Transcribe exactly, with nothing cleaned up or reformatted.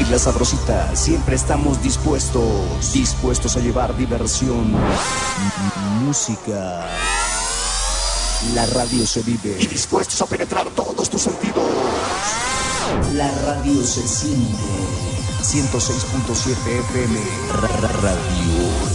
En La Sabrosita siempre estamos dispuestos, dispuestos a llevar diversión, música. La radio se vive y dispuestos a penetrar todos tus sentidos. La radio se siente. ciento seis punto siete F M. Radio